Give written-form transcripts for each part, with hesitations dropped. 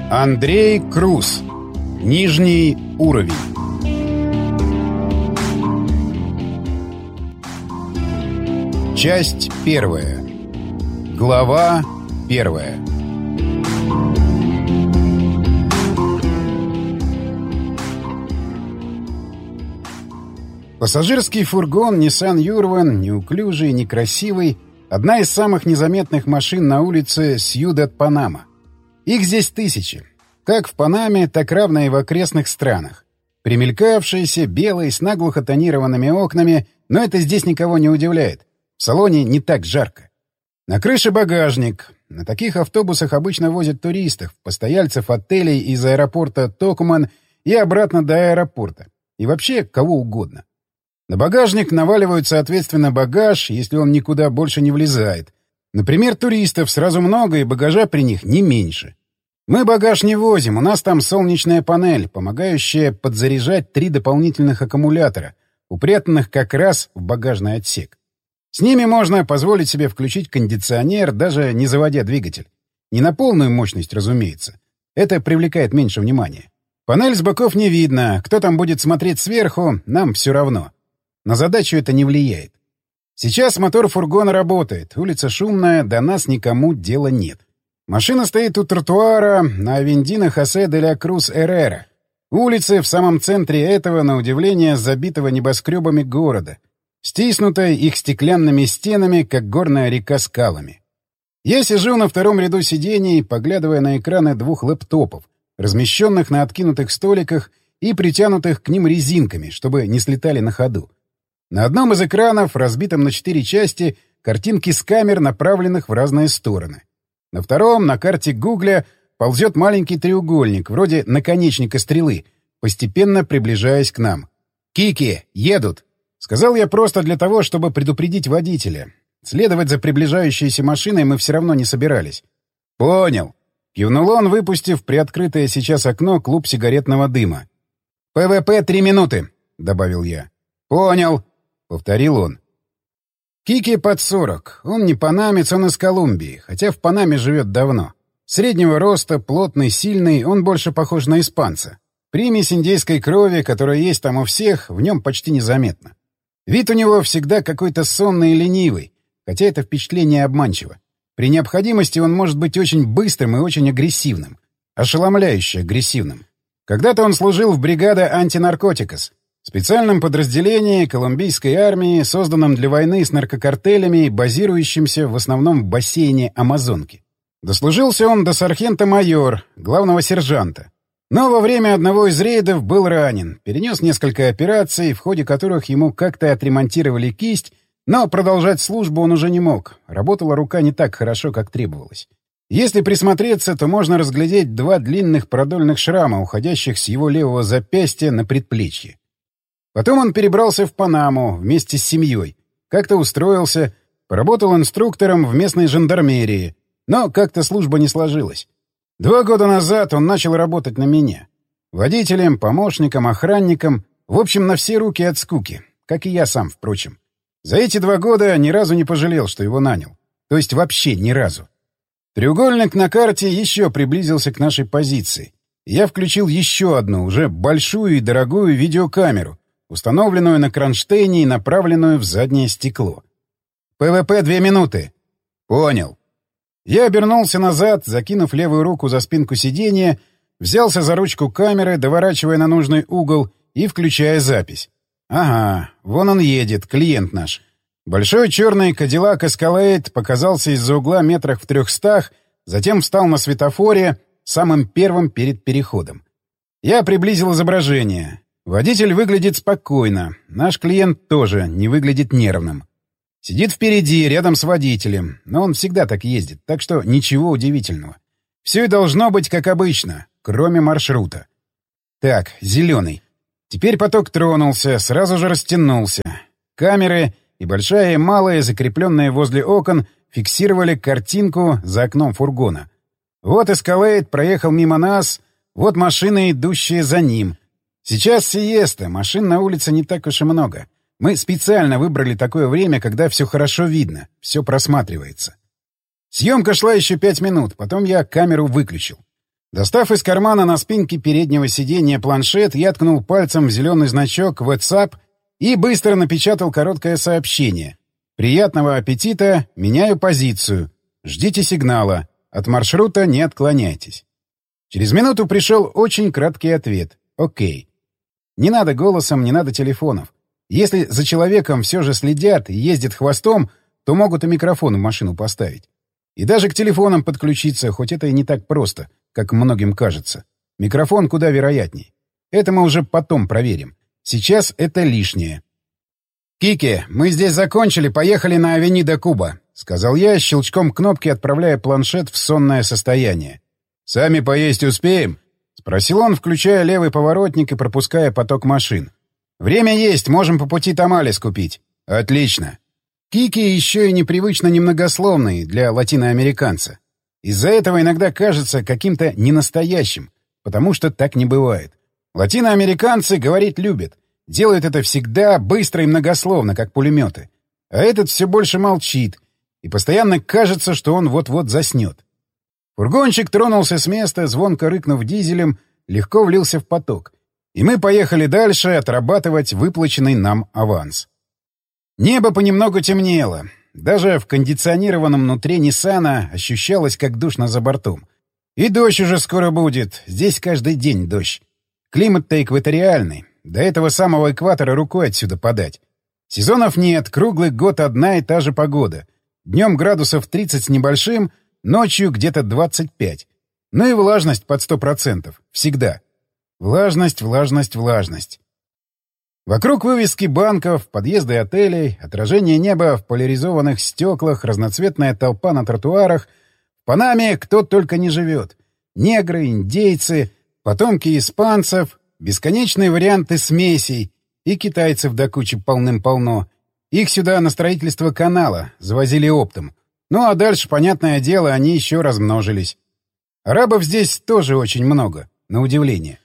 Андрей Круз. Нижний уровень. Часть первая. Глава первая. Пассажирский фургон Nissan Юрван, неуклюжий, некрасивый, одна из самых незаметных машин на улице Сьюдад-Панама. Их здесь тысячи. Как в Панаме, так равно и в окрестных странах. Примелькавшиеся, белые, с наглухо тонированными окнами, но это здесь никого не удивляет. В салоне не так жарко. На крыше багажник. На таких автобусах обычно возят туристов, постояльцев отелей из аэропорта Токуман и обратно до аэропорта. И вообще кого угодно. На багажник наваливают, соответственно, багаж, если он никуда больше не влезает. Например, туристов сразу много, и багажа при них не меньше. Мы багаж не возим, у нас там солнечная панель, помогающая подзаряжать 3 дополнительных аккумулятора, упрятанных как раз в багажный отсек. С ними можно позволить себе включить кондиционер, даже не заводя двигатель. Не на полную мощность, разумеется. Это привлекает меньше внимания. Панель с боков не видно, кто там будет смотреть сверху, нам все равно. На задачу это не влияет. Сейчас мотор фургона работает, улица шумная, до нас никому дела нет. Машина стоит у тротуара на Авендино Хосе де ля Круз Эррера. Улицы в самом центре этого, на удивление, забитого небоскребами города, стиснутой их стеклянными стенами, как горная река скалами. Я сижу на втором ряду сидений, поглядывая на экраны 2 лэптопов, размещенных на откинутых столиках и притянутых к ним резинками, чтобы не слетали на ходу. На одном из экранов, разбитом на 4 части, картинки с камер, направленных в разные стороны. На втором, на карте Гугля, ползет маленький треугольник, вроде наконечника стрелы, постепенно приближаясь к нам. «Кики, едут!» — сказал я просто для того, чтобы предупредить водителя. Следовать за приближающейся машиной мы все равно не собирались. «Понял!» — кивнул он, выпустив приоткрытое сейчас окно клуб сигаретного дыма. «ПВП 3 минуты!» — добавил я. «Понял!» — повторил он. Кики под 40. Он не панамец, он из Колумбии, хотя в Панаме живет давно. Среднего роста, плотный, сильный, он больше похож на испанца. Примесь индейской крови, которая есть там у всех, в нем почти незаметно. Вид у него всегда какой-то сонный и ленивый, хотя это впечатление обманчиво. При необходимости он может быть очень быстрым и очень агрессивным. Ошеломляюще агрессивным. Когда-то он служил в бригаде антинаркотикос, специальном подразделении колумбийской армии, созданном для войны с наркокартелями, базирующимся в основном в бассейне Амазонки. Дослужился он до сархента-майор, главного сержанта. Но во время одного из рейдов был ранен, перенес несколько операций, в ходе которых ему как-то отремонтировали кисть, но продолжать службу он уже не мог, работала рука не так хорошо, как требовалось. Если присмотреться, то можно разглядеть 2 длинных продольных шрама, уходящих с его левого запястья на предплечье. Потом он перебрался в Панаму вместе с семьей, как-то устроился, поработал инструктором в местной жандармерии, но как-то служба не сложилась. 2 года назад он начал работать на меня. Водителем, помощником, охранником, в общем, на все руки от скуки, как и я сам, впрочем. За эти 2 года ни разу не пожалел, что его нанял. То есть вообще ни разу. Треугольник на карте еще приблизился к нашей позиции. Я включил еще одну, уже большую и дорогую видеокамеру, установленную на кронштейне и направленную в заднее стекло. «ПВП 2 минуты». «Понял». Я обернулся назад, закинув левую руку за спинку сиденья, взялся за ручку камеры, доворачивая на нужный угол и включая запись. Ага, вон он едет, клиент наш. Большой черный Cadillac Escalade показался из-за угла метрах в 300, затем встал на светофоре, самым первым перед переходом. Я приблизил изображение. Водитель выглядит спокойно. Наш клиент тоже не выглядит нервным. Сидит впереди, рядом с водителем. Но он всегда так ездит, так что ничего удивительного. Все и должно быть как обычно, кроме маршрута. Так, зеленый. Теперь поток тронулся, сразу же растянулся. Камеры и большая и малая, закрепленные возле окон, фиксировали картинку за окном фургона. Вот Эскалейд проехал мимо нас, вот машины, идущие за ним. Сейчас сиеста, машин на улице не так уж и много. Мы специально выбрали такое время, когда все хорошо видно, все просматривается. Съемка шла еще 5 минут, потом я камеру выключил. Достав из кармана на спинке переднего сиденья планшет, я ткнул пальцем в зеленый значок WhatsApp и быстро напечатал короткое сообщение. «Приятного аппетита, меняю позицию. Ждите сигнала. От маршрута не отклоняйтесь». Через минуту пришел очень краткий ответ. «Окей». Не надо голосом, не надо телефонов. Если за человеком все же следят и ездят хвостом, то могут и микрофон в машину поставить. И даже к телефонам подключиться, хоть это и не так просто, как многим кажется. Микрофон куда вероятней. Это мы уже потом проверим. Сейчас это лишнее. «Кики, мы здесь закончили, поехали на Авенида Куба», — сказал я, щелчком кнопки отправляя планшет в сонное состояние. «Сами поесть успеем?» — спросил он, включая левый поворотник и пропуская поток машин. «Время есть, можем по пути тамалес купить». «Отлично». Кики еще и непривычно немногословный для латиноамериканца. Из-за этого иногда кажется каким-то ненастоящим, потому что так не бывает. Латиноамериканцы говорить любят. Делают это всегда быстро и многословно, как пулеметы. А этот все больше молчит, и постоянно кажется, что он вот-вот заснет. Фургончик тронулся с места, звонко рыкнув дизелем, легко влился в поток. И мы поехали дальше отрабатывать выплаченный нам аванс. Небо понемногу темнело. Даже в кондиционированном внутри Ниссана ощущалось, как душно за бортом. И дождь уже скоро будет. Здесь каждый день дождь. Климат-то экваториальный. До этого самого экватора рукой отсюда подать. Сезонов нет, круглый год одна и та же погода. Днем градусов 30 с небольшим, ночью где-то 25. Ну и влажность под 100%. Всегда. Влажность, влажность, влажность. Вокруг вывески банков, подъезды отелей, отражение неба в поляризованных стеклах, разноцветная толпа на тротуарах. В Панаме кто только не живет. Негры, индейцы, потомки испанцев, бесконечные варианты смесей и китайцев до кучи полным-полно. Их сюда на строительство канала завозили оптом. Ну а дальше, понятное дело, они еще размножились. Арабов здесь тоже очень много, на удивление.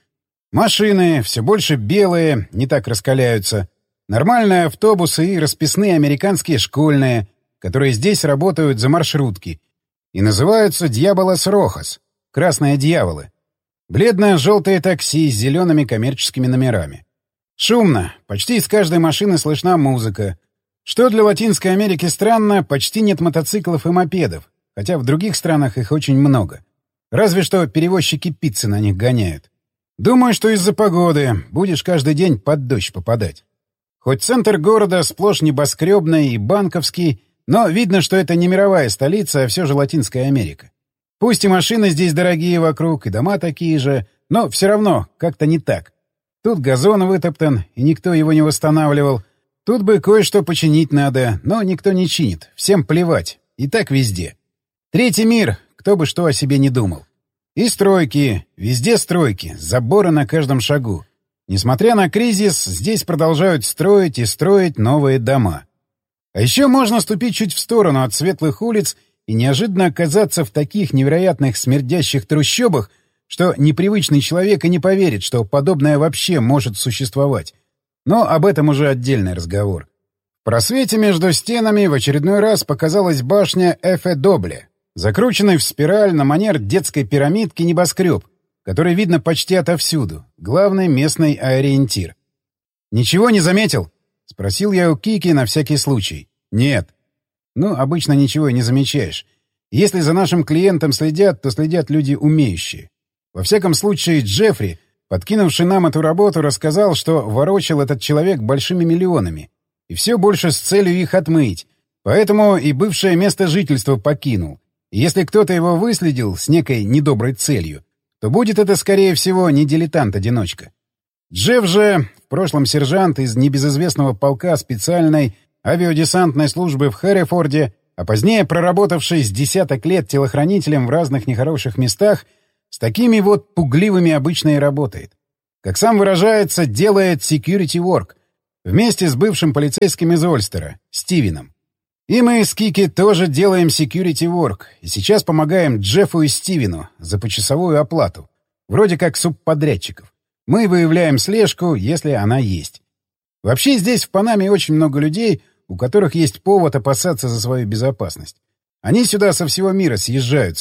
Машины все больше белые, не так раскаляются. Нормальные автобусы и расписные американские школьные, которые здесь работают за маршрутки. И называются «Дьяволос Рохас» — «Красные дьяволы». Бледно-желтые такси с зелеными коммерческими номерами. Шумно, почти из каждой машины слышна музыка. Что для Латинской Америки странно, почти нет мотоциклов и мопедов, хотя в других странах их очень много. Разве что перевозчики пиццы на них гоняют. Думаю, что из-за погоды будешь каждый день под дождь попадать. Хоть центр города сплошь небоскребный и банковский, но видно, что это не мировая столица, а все же Латинская Америка. Пусть и машины здесь дорогие вокруг, и дома такие же, но все равно как-то не так. Тут газон вытоптан, и никто его не восстанавливал. Тут бы кое-что починить надо, но никто не чинит. Всем плевать. И так везде. Третий мир, кто бы что о себе не думал. И стройки, везде стройки, заборы на каждом шагу. Несмотря на кризис, здесь продолжают строить и строить новые дома. А еще можно ступить чуть в сторону от светлых улиц и неожиданно оказаться в таких невероятных смердящих трущобах, что непривычный человек и не поверит, что подобное вообще может существовать. Но об этом уже отдельный разговор. В просвете между стенами в очередной раз показалась башня Эфе-Добле, закрученный в спираль на манер детской пирамидки небоскреб, который видно почти отовсюду, главный местный ориентир. «Ничего не заметил?» — спросил я у Кики на всякий случай. «Нет». «Ну, обычно ничего и не замечаешь. Если за нашим клиентом следят, то следят люди умеющие. Во всяком случае, Джеффри, подкинувший нам эту работу, рассказал, что ворочал этот человек большими миллионами, и все больше с целью их отмыть, поэтому и бывшее место жительства покинул. И если кто-то его выследил с некой недоброй целью, то будет это, скорее всего, не дилетант-одиночка. Джефф же, в прошлом сержант из небезызвестного полка специальной авиадесантной службы в Хэррифорде, а позднее проработавший с десяток лет телохранителем в разных нехороших местах, с такими вот пугливыми обычно и работает. Как сам выражается, делает security work вместе с бывшим полицейским из Ольстера, Стивеном. И мы с Кики тоже делаем security work, и сейчас помогаем Джеффу и Стивену за почасовую оплату, вроде как субподрядчиков. Мы выявляем слежку, если она есть. Вообще здесь в Панаме очень много людей, у которых есть повод опасаться за свою безопасность. Они сюда со всего мира съезжаются.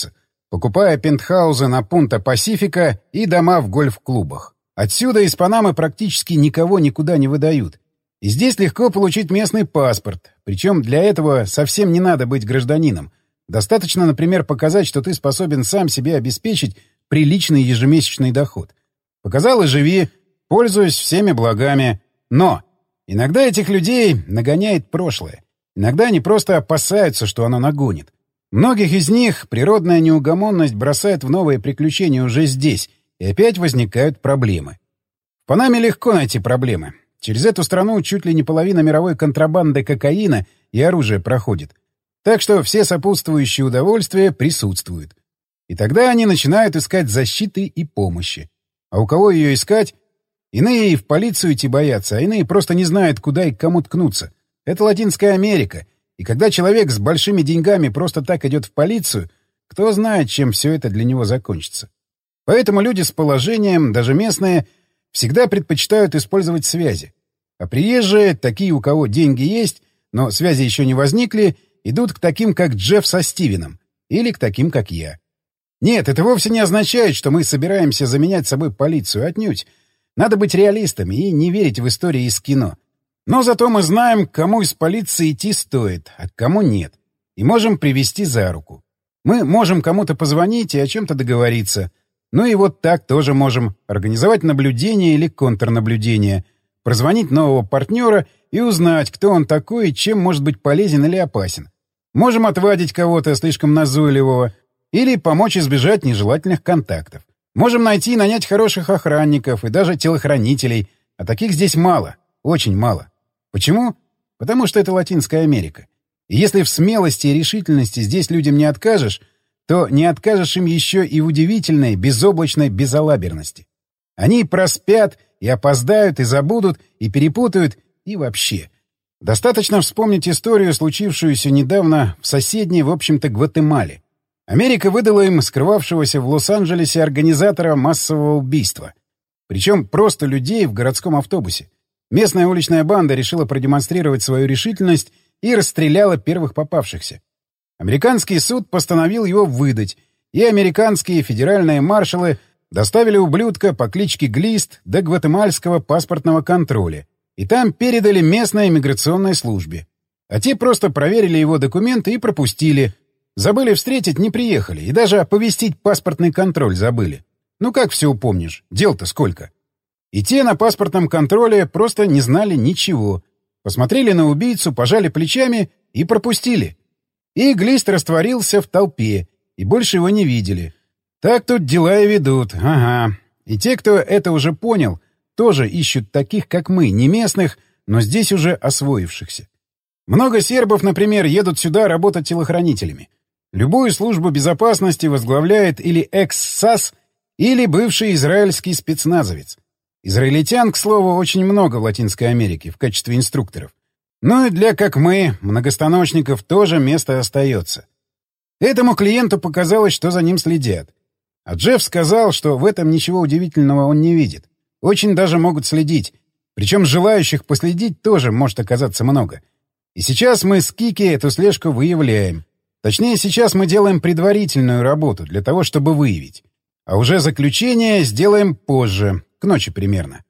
покупая пентхаузы на Пунта-Пасифика и дома в гольф-клубах. Отсюда из Панамы практически никого никуда не выдают. И здесь легко получить местный паспорт, причем для этого совсем не надо быть гражданином. Достаточно, например, показать, что ты способен сам себе обеспечить приличный ежемесячный доход. Показал и живи, пользуясь всеми благами. Но иногда этих людей нагоняет прошлое. Иногда они просто опасаются, что оно нагонит. Многих из них природная неугомонность бросает в новые приключения уже здесь, и опять возникают проблемы. В Панаме легко найти проблемы. Через эту страну чуть ли не половина мировой контрабанды кокаина и оружия проходит. Так что все сопутствующие удовольствия присутствуют. И тогда они начинают искать защиты и помощи. А у кого ее искать? Иные и в полицию идти боятся, а иные просто не знают, куда и к кому ткнуться. Это Латинская Америка. И когда человек с большими деньгами просто так идет в полицию, кто знает, чем все это для него закончится. Поэтому люди с положением, даже местные, всегда предпочитают использовать связи. А приезжие, такие, у кого деньги есть, но связи еще не возникли, идут к таким, как Джефф со Стивеном, или к таким, как я. Нет, это вовсе не означает, что мы собираемся заменять собой полицию, отнюдь. Надо быть реалистами и не верить в истории из кино. Но зато мы знаем, к кому из полиции идти стоит, а к кому нет. И можем привести за руку. Мы можем кому-то позвонить и о чем-то договориться. Ну и вот так тоже можем организовать наблюдение или контрнаблюдение, прозвонить нового партнера и узнать, кто он такой и чем может быть полезен или опасен. Можем отвадить кого-то слишком назойливого или помочь избежать нежелательных контактов. Можем найти и нанять хороших охранников и даже телохранителей, а таких здесь мало, очень мало. Почему? Потому что это Латинская Америка. И если в смелости и решительности здесь людям не откажешь, то не откажешь им еще и в удивительной, безоблачной безалаберности. Они проспят, и опоздают, и забудут, и перепутают, и вообще. Достаточно вспомнить историю, случившуюся недавно в соседней, в общем-то, Гватемале. Америка выдала им скрывавшегося в Лос-Анджелесе организатора массового убийства. Причем просто людей в городском автобусе. Местная уличная банда решила продемонстрировать свою решительность и расстреляла первых попавшихся. Американский суд постановил его выдать, и американские федеральные маршалы доставили ублюдка по кличке Глист до гватемальского паспортного контроля, и там передали местной иммиграционной службе. А те просто проверили его документы и пропустили. Забыли встретить, не приехали, и даже оповестить паспортный контроль забыли. Ну как все упомнишь? Дел-то сколько? И те на паспортном контроле просто не знали ничего. Посмотрели на убийцу, пожали плечами и пропустили. И Глист растворился в толпе, и больше его не видели. Так тут дела и ведут, ага. И те, кто это уже понял, тоже ищут таких, как мы, не местных, но здесь уже освоившихся. Много сербов, например, едут сюда работать телохранителями. Любую службу безопасности возглавляет или экс-САС, или бывший израильский спецназовец. Израильтян, к слову, очень много в Латинской Америке в качестве инструкторов. Ну и для, как мы, многостаночников тоже место остается. Этому клиенту показалось, что за ним следят. А Джефф сказал, что в этом ничего удивительного он не видит. Очень даже могут следить. Причем желающих последить тоже может оказаться много. И сейчас мы с Кики эту слежку выявляем. Точнее, сейчас мы делаем предварительную работу для того, чтобы выявить. А уже заключение сделаем позже, к ночи примерно.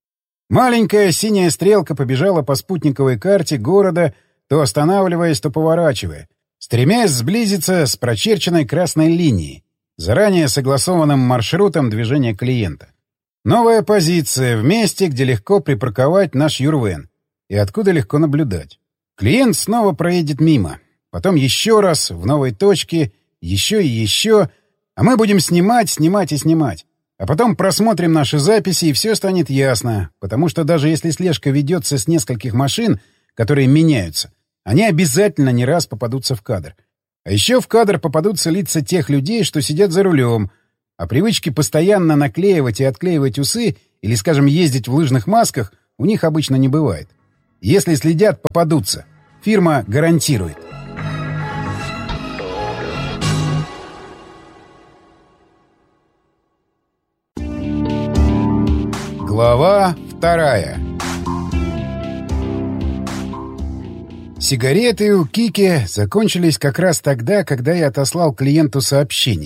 Маленькая синяя стрелка побежала по спутниковой карте города, то останавливаясь, то поворачивая, стремясь сблизиться с прочерченной красной линией, заранее согласованным маршрутом движения клиента. Новая позиция в месте, где легко припарковать наш Юрвен и откуда легко наблюдать. Клиент снова проедет мимо, потом еще раз, в новой точке, еще и еще, а мы будем снимать, снимать и снимать. А потом просмотрим наши записи, и все станет ясно, потому что даже если слежка ведется с нескольких машин, которые меняются, они обязательно не раз попадутся в кадр. А еще в кадр попадутся лица тех людей, что сидят за рулем, а привычки постоянно наклеивать и отклеивать усы или, скажем, ездить в лыжных масках у них обычно не бывает. Если следят, попадутся. Фирма гарантирует. Глава 2. Сигареты у Кики закончились как раз тогда, когда я отослал клиенту сообщение.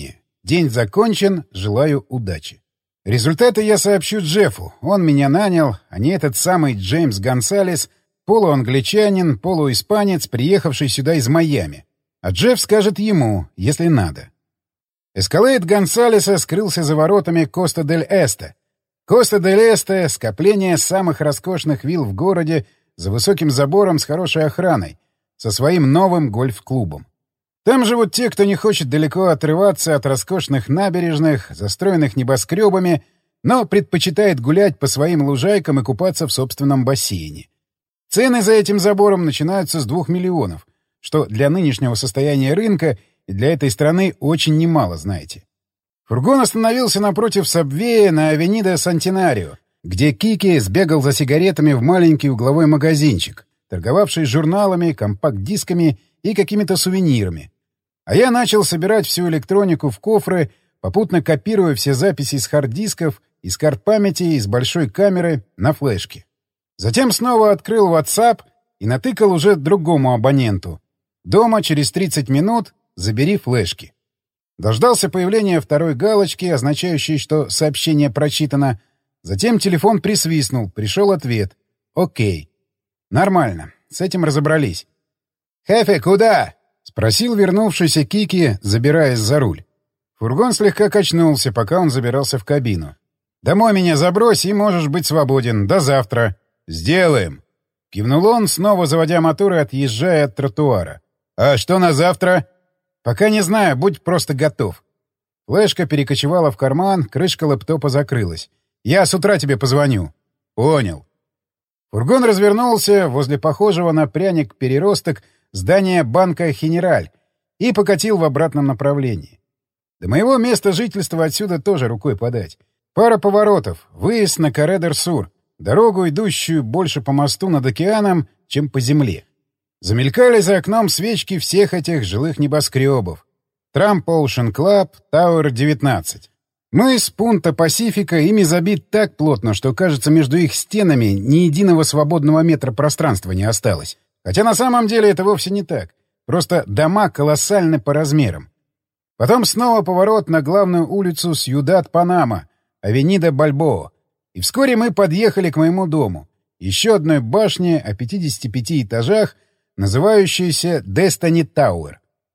День закончен, желаю удачи. Результаты я сообщу Джеффу. Он меня нанял, а не этот самый Джеймс Гонсалес, полуангличанин, полуиспанец, приехавший сюда из Майами. А Джефф скажет ему, если надо. Эскалейд Гонсалеса скрылся за воротами Коста-дель-Эсте. Коста-дель-Эсте — скопление самых роскошных вилл в городе за высоким забором с хорошей охраной, со своим новым гольф-клубом. Там живут те, кто не хочет далеко отрываться от роскошных набережных, застроенных небоскребами, но предпочитает гулять по своим лужайкам и купаться в собственном бассейне. Цены за этим забором начинаются с 2 миллионов, что для нынешнего состояния рынка и для этой страны очень немало, знаете. Фургон остановился напротив Сабвея на Авенида Сантенарио, где Кики сбегал за сигаретами в маленький угловой магазинчик, торговавший журналами, компакт-дисками и какими-то сувенирами. А я начал собирать всю электронику в кофры, попутно копируя все записи с хард-дисков, из карт памяти, из большой камеры на флешке. Затем снова открыл WhatsApp и натыкал уже другому абоненту. Дома через 30 минут забери флешки. Дождался появления второй галочки, означающей, что сообщение прочитано. Затем телефон присвистнул, пришел ответ. Окей. Нормально, с этим разобрались. «Хефе, куда?» — спросил вернувшийся Кики, забираясь за руль. Фургон слегка качнулся, пока он забирался в кабину. «Домой меня забрось, и можешь быть свободен. До завтра». «Сделаем!» — кивнул он, снова заводя мотор и отъезжая от тротуара. «А что на завтра?» «Пока не знаю, будь просто готов». Флешка перекочевала в карман, крышка лэптопа закрылась. «Я с утра тебе позвоню». «Понял». Фургон развернулся возле похожего на пряник-переросток здания банка «Хенераль» и покатил в обратном направлении. До моего места жительства отсюда тоже рукой подать. Пара поворотов, выезд на Каре-дер-Сур, дорогу, идущую больше по мосту над океаном, чем по земле. Замелькали за окном свечки всех этих жилых небоскребов. Трамп Оушен Клаб, Тауэр 19. Мыс Пунта Пасифика ими забит так плотно, что, кажется, между их стенами ни единого свободного метра пространства не осталось. Хотя на самом деле это вовсе не так. Просто дома колоссальны по размерам. Потом снова поворот на главную улицу Сьюдад-Панама, Авенида Бальбоа. И вскоре мы подъехали к моему дому. Еще одной башне о 55 этажах, называющейся Destiny Tower.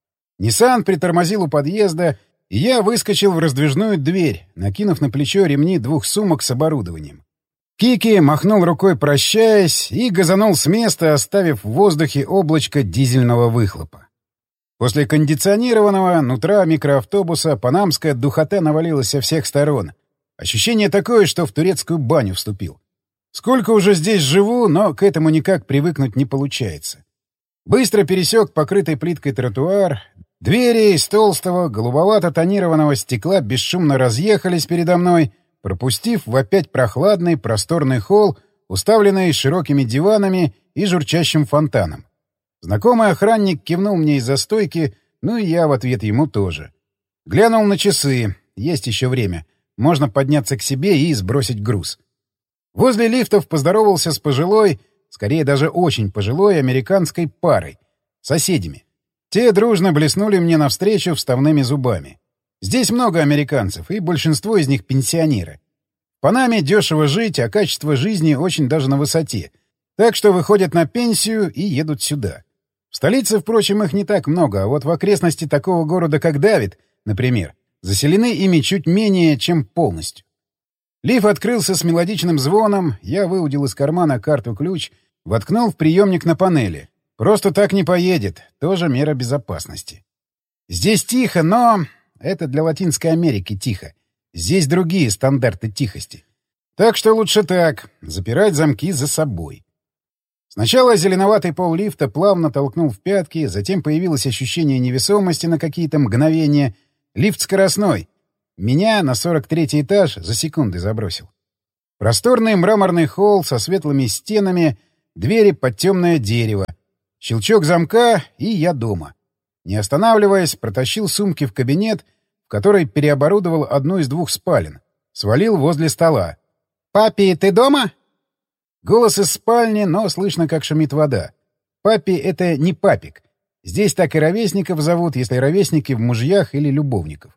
Ниссан притормозил у подъезда, и я выскочил в раздвижную дверь, накинув на плечо ремни 2 сумок с оборудованием. Кики махнул рукой, прощаясь, и газанул с места, оставив в воздухе облачко дизельного выхлопа. После кондиционированного нутра микроавтобуса панамская духота навалилась со всех сторон. Ощущение такое, что в турецкую баню вступил. Сколько уже здесь живу, но к этому никак привыкнуть не получается. Быстро пересек покрытый плиткой тротуар. Двери из толстого, голубовато-тонированного стекла бесшумно разъехались передо мной, пропустив в опять прохладный, просторный холл, уставленный широкими диванами и журчащим фонтаном. Знакомый охранник кивнул мне из-за стойки, ну и я в ответ ему тоже. Глянул на часы. Есть еще время. Можно подняться к себе и сбросить груз. Возле лифтов поздоровался с пожилой, скорее даже очень пожилой, американской парой, соседями. Те дружно блеснули мне навстречу вставными зубами. Здесь много американцев, и большинство из них пенсионеры. В Панаме дешево жить, а качество жизни очень даже на высоте. Так что выходят на пенсию и едут сюда. В столице, впрочем, их не так много, а вот в окрестности такого города, как Давид, например, заселены ими чуть менее, чем полностью. Лифт открылся с мелодичным звоном, я выудил из кармана карту-ключ, воткнул в приемник на панели. Просто так не поедет, тоже мера безопасности. Здесь тихо, но... Это для Латинской Америки тихо. Здесь другие стандарты тихости. Так что лучше так, запирать замки за собой. Сначала зеленоватый пол лифта плавно толкнул в пятки, затем появилось ощущение невесомости на какие-то мгновения. Лифт скоростной. Меня на 43-й этаж за секунды забросил. Просторный мраморный холл со светлыми стенами, двери под темное дерево. Щелчок замка, и я дома. Не останавливаясь, протащил сумки в кабинет, в который переоборудовал одну из 2 спален. Свалил возле стола. «Папи, ты дома?» Голос из спальни, но слышно, как шумит вода. Папи — это не папик. Здесь так и ровесников зовут, если ровесники в мужьях или любовников.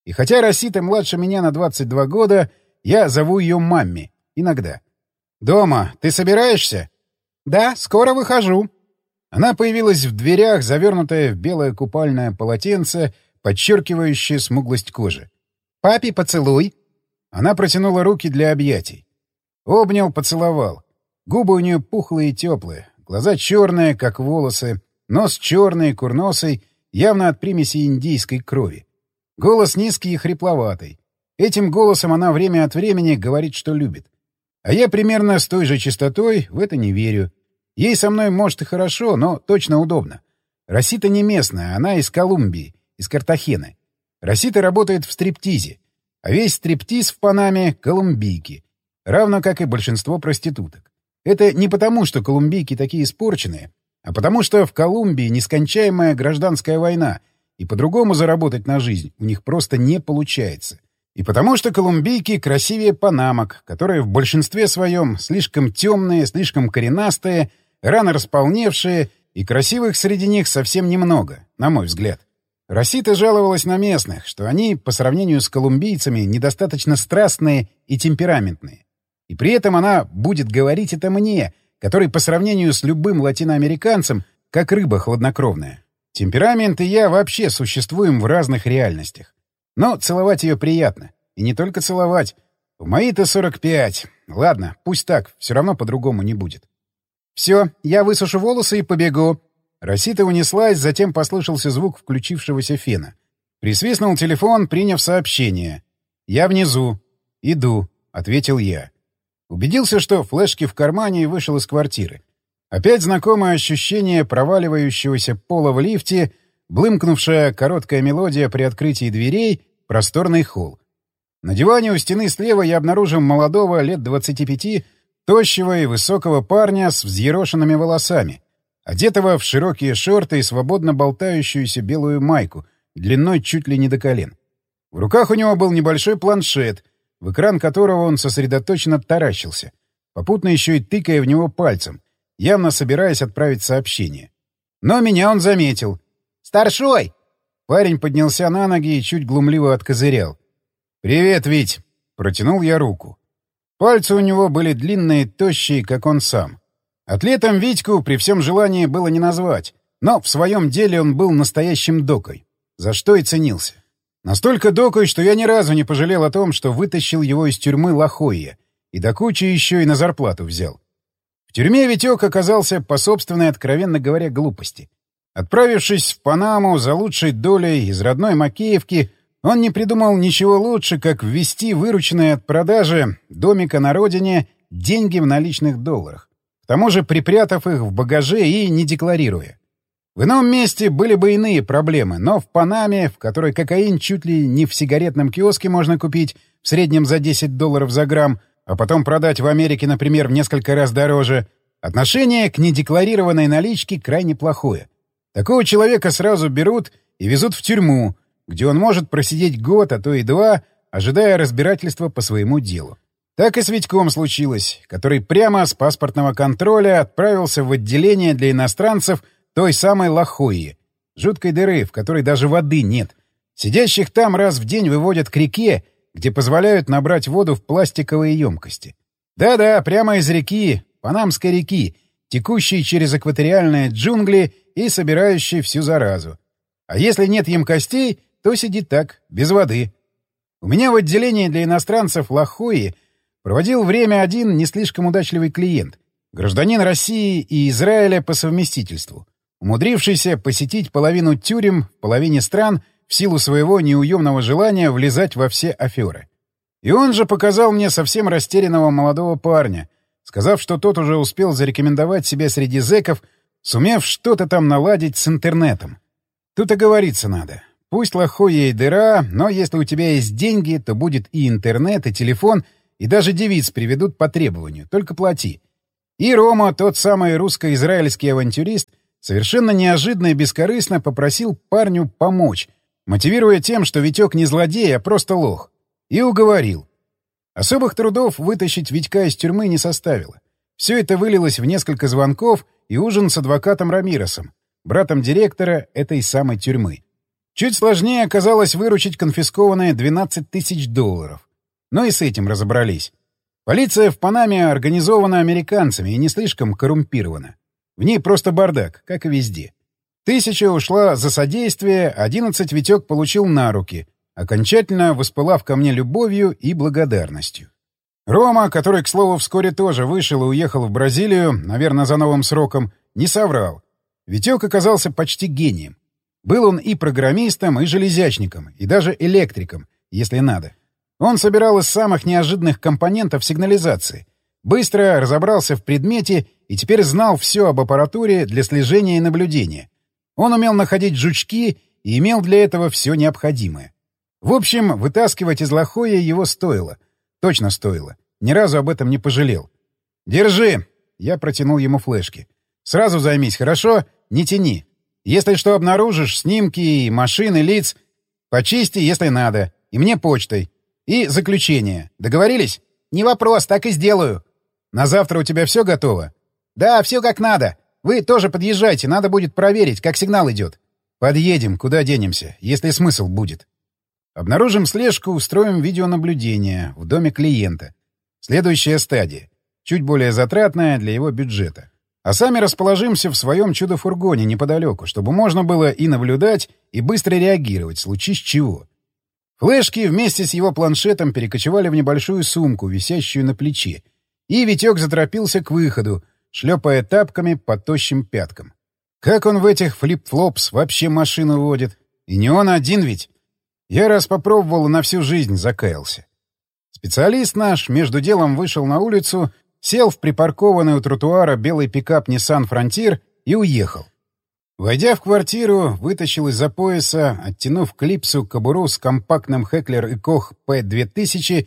И хотя Росита младше меня на 22 года, я зову ее мамми. Иногда. «Дома. Ты собираешься?» «Да, скоро выхожу». Она появилась в дверях, завернутая в белое купальное полотенце, подчеркивающее смуглость кожи. «Папе поцелуй». Она протянула руки для объятий. Обнял, поцеловал. Губы у нее пухлые и теплые, глаза черные, как волосы, нос черный, курносый, явно от примеси индийской крови. Голос низкий и хрипловатый. Этим голосом она время от времени говорит, что любит. А я примерно с той же частотой в это не верю. Ей со мной, может, и хорошо, но точно удобно. Росита не местная, она из Колумбии, из Картахены. Росита работает в стриптизе, а весь стриптиз в Панаме — колумбийки, равно как и большинство проституток. Это не потому, что колумбийки такие испорченные, а потому что в Колумбии нескончаемая гражданская война, и по-другому заработать на жизнь у них просто не получается. И потому что колумбийки красивее панамок, которые в большинстве своем слишком темные, слишком коренастые, рано располневшие, и красивых среди них совсем немного, на мой взгляд. Росита жаловалась на местных, что они, по сравнению с колумбийцами, недостаточно страстные и темпераментные. И при этом она будет говорить это мне, который по сравнению с любым латиноамериканцем, как рыба хладнокровная. Темперамент и я вообще существуем в разных реальностях. Но целовать ее приятно. И не только целовать. В мои-то 45. Ладно, пусть так, все равно по-другому не будет. «Все, я высушу волосы и побегу». Росита унеслась, затем послышался звук включившегося фена. Присвистнул телефон, приняв сообщение. «Я внизу. Иду», — ответил я. Убедился, что флешки в кармане, и вышел из квартиры. Опять знакомое ощущение проваливающегося пола в лифте, блымкнувшая короткая мелодия при открытии дверей, просторный холл. На диване у стены слева я обнаружил молодого, лет 25, тощего и высокого парня с взъерошенными волосами, одетого в широкие шорты и свободно болтающуюся белую майку, длиной чуть ли не до колен. В руках у него был небольшой планшет, в экран которого он сосредоточенно таращился, попутно еще и тыкая в него пальцем, явно собираясь отправить сообщение. Но меня он заметил. «Старшой!» Парень поднялся на ноги и чуть глумливо откозырял. «Привет, Вить!» — протянул я руку. Пальцы у него были длинные, тощие, как он сам. Атлетом Витьку при всем желании было не назвать, но в своем деле он был настоящим докой, за что и ценился. Настолько докой, что я ни разу не пожалел о том, что вытащил его из тюрьмы Лохойя, и до кучи еще и на зарплату взял. В тюрьме Витек оказался по собственной, откровенно говоря, глупости. Отправившись в Панаму за лучшей долей из родной Макеевки, он не придумал ничего лучше, как ввести вырученные от продажи домика на родине деньги в наличных долларах, к тому же припрятав их в багаже и не декларируя. В ином месте были бы иные проблемы, но в Панаме, в которой кокаин чуть ли не в сигаретном киоске можно купить в среднем за $10 за грамм, а потом продать в Америке, например, в несколько раз дороже, отношение к недекларированной наличке крайне плохое. Такого человека сразу берут и везут в тюрьму, где он может просидеть год, а то и 2, ожидая разбирательства по своему делу. Так и с Витьком случилось, который прямо с паспортного контроля отправился в отделение для иностранцев той самой Лохойи, жуткой дыры, в которой даже воды нет. Сидящих там раз в день выводят к реке, где позволяют набрать воду в пластиковые емкости. Да-да, прямо из реки, Панамской реки, текущей через экваториальные джунгли и собирающей всю заразу. А если нет емкостей, то сидит так, без воды. У меня в отделении для иностранцев Лохойи проводил время один не слишком удачливый клиент, гражданин России и Израиля по совместительству, умудрившийся посетить половину тюрем в половине стран в силу своего неуемного желания влезать во все аферы. И он же показал мне совсем растерянного молодого парня, сказав, что тот уже успел зарекомендовать себя среди зэков, сумев что-то там наладить с интернетом. Тут оговориться надо. Пусть Лохойя и дыра, но если у тебя есть деньги, то будет и интернет, и телефон, и даже девиц приведут по требованию, только плати. И Рома, тот самый русско-израильский авантюрист, совершенно неожиданно и бескорыстно попросил парню помочь, мотивируя тем, что Витек не злодей, а просто лох. И уговорил. Особых трудов вытащить Витька из тюрьмы не составило. Все это вылилось в несколько звонков и ужин с адвокатом Рамиросом, братом директора этой самой тюрьмы. Чуть сложнее оказалось выручить конфискованные $12 тысяч. Но и с этим разобрались. Полиция в Панаме организована американцами и не слишком коррумпирована. В ней просто бардак, как и везде. 1000 ушла за содействие, 11 Витек получил на руки, окончательно воспылав ко мне любовью и благодарностью. Рома, который, к слову, вскоре тоже вышел и уехал в Бразилию, наверное, за новым сроком, не соврал. Витек оказался почти гением. Был он и программистом, и железячником, и даже электриком, если надо. Он собирал из самых неожиданных компонентов сигнализации, быстро разобрался в предмете и теперь знал все об аппаратуре для слежения и наблюдения. Он умел находить жучки и имел для этого все необходимое. В общем, вытаскивать из лохоя его стоило. Точно стоило. Ни разу об этом не пожалел. «Держи!» — я протянул ему флешки. «Сразу займись, хорошо? Не тяни. Если что обнаружишь, снимки и машины, лиц, почисти, если надо. И мне почтой. И заключение. Договорились? Не вопрос, так и сделаю. На завтра у тебя все готово? Да, все как надо. Вы тоже подъезжайте, надо будет проверить, как сигнал идет. Подъедем, куда денемся, если смысл будет. Обнаружим слежку, устроим видеонаблюдение в доме клиента. Следующая стадия. Чуть более затратная для его бюджета. А сами расположимся в своем чудо-фургоне неподалеку, чтобы можно было и наблюдать, и быстро реагировать, случись чего. Флешки вместе с его планшетом перекочевали в небольшую сумку, висящую на плече, и Витек заторопился к выходу, шлепая тапками по тощим пяткам. Как он в этих флип-флопс вообще машину водит? И не он один ведь. Я раз попробовал и на всю жизнь закаялся. Специалист наш между делом вышел на улицу, сел в припаркованный у тротуара белый пикап Nissan Frontier и уехал. Войдя в квартиру, вытащил из-за пояса, оттянув клипсу, кобуру с компактным Heckler & Koch P2000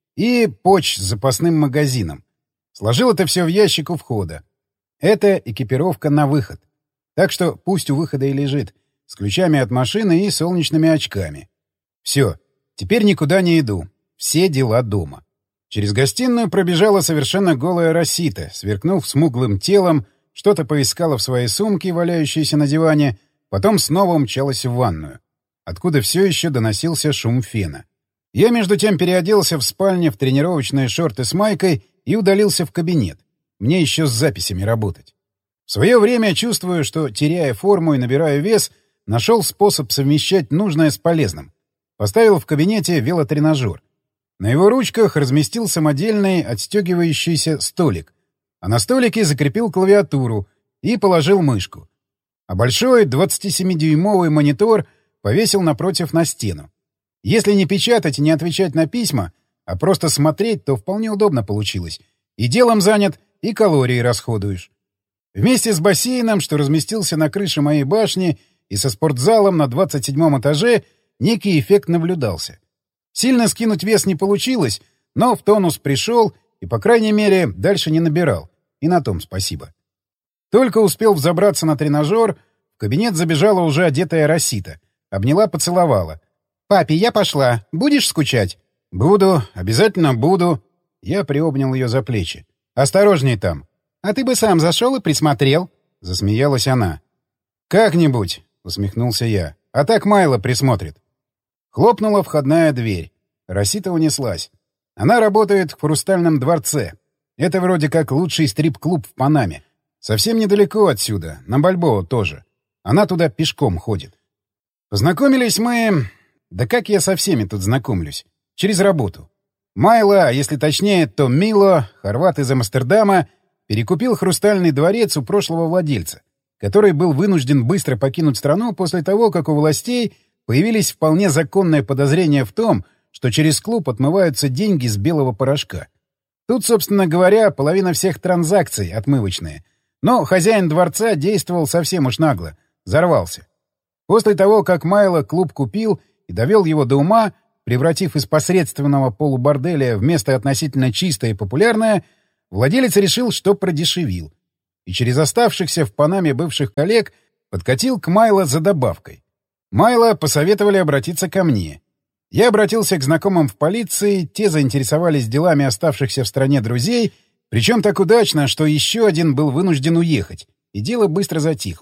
и поч с запасным магазином. Сложил это все в ящик у входа. Это экипировка на выход. Так что пусть у выхода и лежит, с ключами от машины и солнечными очками. Все, теперь никуда не иду. Все дела дома. Через гостиную пробежала совершенно голая Росита, сверкнув смуглым телом, что-то поискала в своей сумке, валяющейся на диване, потом снова умчалась в ванную, откуда все еще доносился шум фена. Я, между тем, переоделся в спальне в тренировочные шорты с майкой и удалился в кабинет. Мне еще с записями работать. В свое время, чувствую, что, теряя форму и набирая вес, нашел способ совмещать нужное с полезным. Поставил в кабинете велотренажер. На его ручках разместил самодельный отстегивающийся столик, а на столике закрепил клавиатуру и положил мышку. А большой 27-дюймовый монитор повесил напротив на стену. Если не печатать и не отвечать на письма, а просто смотреть, то вполне удобно получилось. И делом занят, и калории расходуешь. Вместе с бассейном, что разместился на крыше моей башни, и со спортзалом на 27-м этаже, некий эффект наблюдался. Сильно скинуть вес не получилось, но в тонус пришел и, по крайней мере, дальше не набирал. И на том спасибо. Только успел взобраться на тренажер, в кабинет забежала уже одетая Росита. Обняла, поцеловала. «Папе, я пошла. Будешь скучать?» «Буду. Обязательно буду». Я приобнял ее за плечи. «Осторожней там». «А ты бы сам зашел и присмотрел?» Засмеялась она. «Как-нибудь», — усмехнулся я. «А так Майло присмотрит». Хлопнула входная дверь. Росита унеслась. Она работает в «Хрустальном дворце». Это вроде как лучший стрип-клуб в Панаме. Совсем недалеко отсюда, на Бальбоа тоже. Она туда пешком ходит. Познакомились мы... Да как я со всеми тут знакомлюсь? Через работу. Майло, а если точнее, то Мило, хорват из Амстердама, перекупил «Хрустальный дворец» у прошлого владельца, который был вынужден быстро покинуть страну после того, как у властей появились вполне законные подозрения в том, что через клуб отмываются деньги с белого порошка. Тут, собственно говоря, половина всех транзакций отмывочные. Но хозяин дворца действовал совсем уж нагло. Взорвался. После того, как Майло клуб купил и довел его до ума, превратив из посредственного полуборделя в место относительно чистое и популярное, владелец решил, что продешевил. И через оставшихся в Панаме бывших коллег подкатил к Майло за добавкой. Майло посоветовали обратиться ко мне. Я обратился к знакомым в полиции, те заинтересовались делами оставшихся в стране друзей, причем так удачно, что еще один был вынужден уехать, и дело быстро затихло.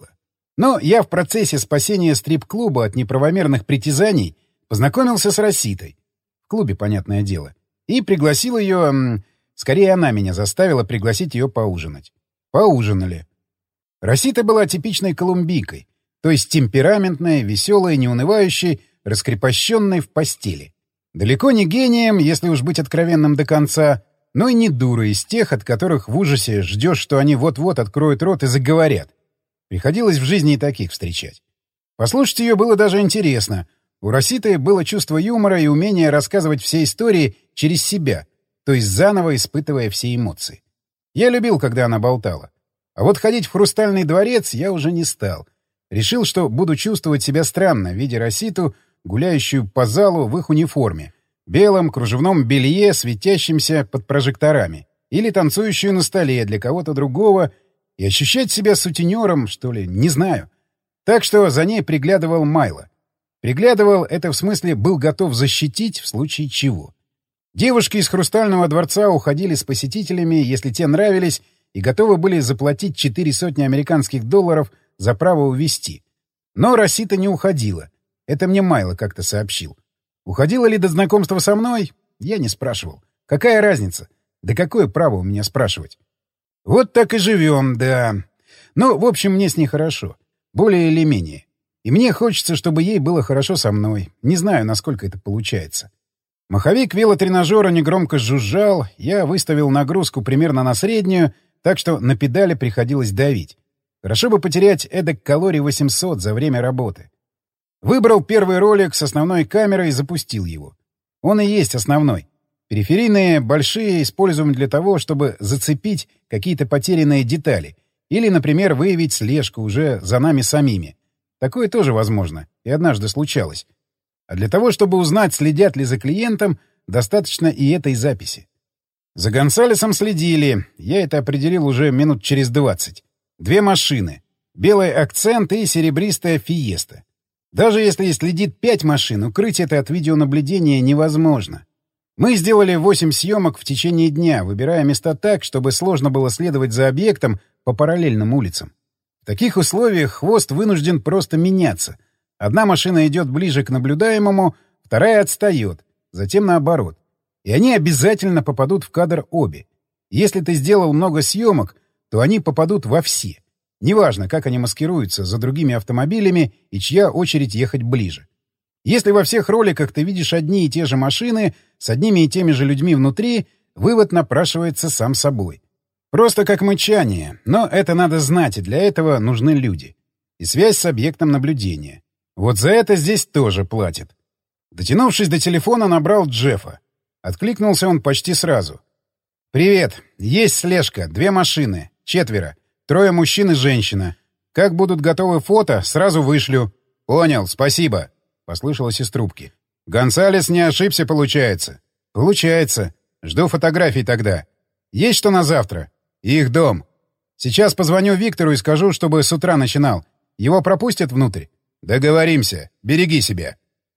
Но я в процессе спасения стрип-клуба от неправомерных притязаний познакомился с Роситой. В клубе, понятное дело. И пригласил ее... Скорее, она меня заставила пригласить ее поужинать. Поужинали. Росита была типичной колумбийкой, то есть темпераментной, веселой, неунывающей, раскрепощенной в постели. Далеко не гением, если уж быть откровенным до конца, но и не дурой из тех, от которых в ужасе ждешь, что они вот-вот откроют рот и заговорят. Приходилось в жизни и таких встречать. Послушать ее было даже интересно. У Роситы было чувство юмора и умение рассказывать все истории через себя, то есть заново испытывая все эмоции. Я любил, когда она болтала. А вот ходить в «Хрустальный дворец» я уже не стал. Решил, что буду чувствовать себя странно, видя Роситу, гуляющую по залу в их униформе, белом кружевном белье, светящемся под прожекторами, или танцующую на столе для кого-то другого, и ощущать себя сутенером, что ли, не знаю. Так что за ней приглядывал Майло. Приглядывал — это в смысле был готов защитить в случае чего. Девушки из «Хрустального дворца» уходили с посетителями, если те нравились, и готовы были заплатить 400 американских долларов за право увезти. Но Росита не уходила. Это мне Майло как-то сообщил. Уходила ли до знакомства со мной? Я не спрашивал. Какая разница? Да какое право у меня спрашивать? Вот так и живем, да. Ну, в общем, мне с ней хорошо. Более или менее. И мне хочется, чтобы ей было хорошо со мной. Не знаю, насколько это получается. Маховик велотренажера негромко жужжал, я выставил нагрузку примерно на среднюю, так что на педали приходилось давить. Хорошо бы потерять эдак калорий 800 за время работы. Выбрал первый ролик с основной камерой и запустил его. Он и есть основной. Периферийные большие используем для того, чтобы зацепить какие-то потерянные детали или, например, выявить слежку уже за нами самими. Такое тоже возможно, и однажды случалось. А для того, чтобы узнать, следят ли за клиентом, достаточно и этой записи. За Гонсалесом следили, я это определил уже минут через 20. 2 машины. Белый акцент и серебристая фиеста. Даже если следит 5 машин, укрыть это от видеонаблюдения невозможно. Мы сделали 8 съемок в течение дня, выбирая места так, чтобы сложно было следовать за объектом по параллельным улицам. В таких условиях хвост вынужден просто меняться. Одна машина идет ближе к наблюдаемому, вторая отстает, затем наоборот. И они обязательно попадут в кадр обе. Если ты сделал много съемок, то они попадут во все. Неважно, как они маскируются за другими автомобилями и чья очередь ехать ближе. Если во всех роликах ты видишь одни и те же машины с одними и теми же людьми внутри, вывод напрашивается сам собой. Просто как мычание, но это надо знать, и для этого нужны люди. И связь с объектом наблюдения. Вот за это здесь тоже платят. Дотянувшись до телефона, набрал Джеффа. Откликнулся он почти сразу. «Привет. Есть слежка. 2 машины. 4. 3 мужчин и женщина. Как будут готовы фото, сразу вышлю». «Понял. Спасибо», — послышалось из трубки. «Гонсалес не ошибся, получается?» «Получается. Жду фотографий тогда. Есть что на завтра?» «Их дом. Сейчас позвоню Виктору и скажу, чтобы с утра начинал. Его пропустят внутрь?» «Договоримся. Береги себя».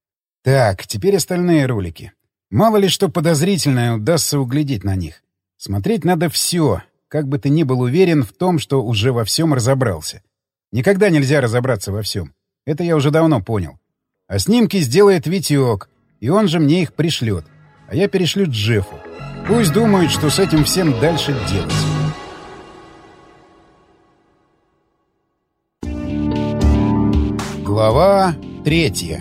Так, теперь остальные ролики. Мало ли что подозрительное удастся углядеть на них. Смотреть надо все, как бы ты ни был уверен в том, что уже во всем разобрался. Никогда нельзя разобраться во всем. Это я уже давно понял. А снимки сделает Витек, и он же мне их пришлет. А я перешлю Джеффу. Пусть думают, что с этим всем дальше делать. Глава 3.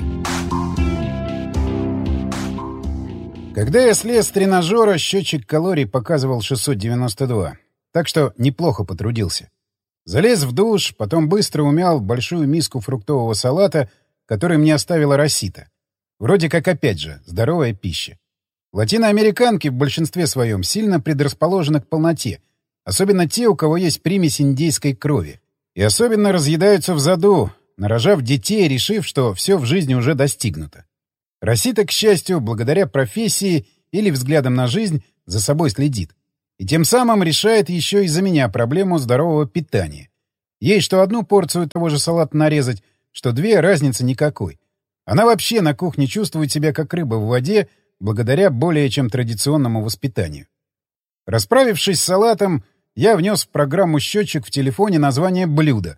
Когда я слез с тренажера, счетчик калорий показывал 692. Так что неплохо потрудился. Залез в душ, потом быстро умял большую миску фруктового салата, который мне оставила Росита. Вроде как, опять же, здоровая пища. Латиноамериканки в большинстве своем сильно предрасположены к полноте, особенно те, у кого есть примесь индейской крови. И особенно разъедаются в заду, нарожав детей, решив, что все в жизни уже достигнуто. Росита, к счастью, благодаря профессии или взглядам на жизнь, за собой следит. И тем самым решает еще и за меня проблему здорового питания. Ей что одну порцию того же салата нарезать, что 2 — разницы никакой. Она вообще на кухне чувствует себя как рыба в воде, благодаря более чем традиционному воспитанию. Расправившись с салатом, я внес в программу счетчик в телефоне название блюда.